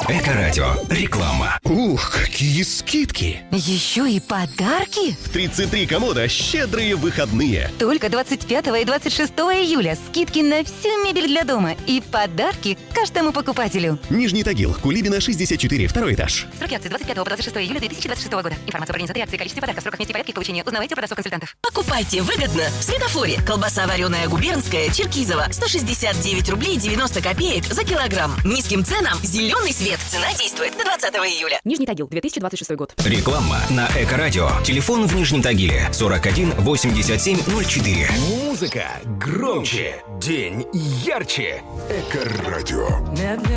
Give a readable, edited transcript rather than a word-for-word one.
Эко-радио. Реклама. Ух, какие скидки! Еще и подарки? В 33 комода щедрые выходные. Только 25 и 26 июля скидки на всю мебель для дома и подарки каждому покупателю. Нижний Тагил, Кулибина, 64, второй этаж. Сроки акции 25 по 26 июля 2026 года. Информация по организации акции, количестве подарков, сроках, месте и порядке получения узнавайте у продавцов-консультантов. Покупайте выгодно в Светофоре. Колбаса вареная губернская, Черкизово, 169 рублей 90 копеек за килограмм. Низким ценам зеленый свет. Цена действует до 20 июля. Нижний Тагил, 2026 год. Реклама на Эко-радио. Телефон в Нижнем Тагиле 41 87 04. Музыка громче, день ярче. Эко-радио.